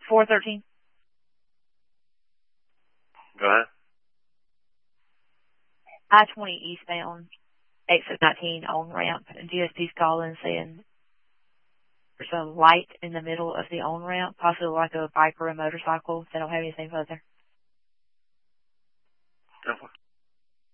413. Go ahead. I-20 eastbound, exit 19 on ramp, and DSP's calling saying there's a light in the middle of the on ramp, possibly like a bike or a motorcycle. They don't have anything further.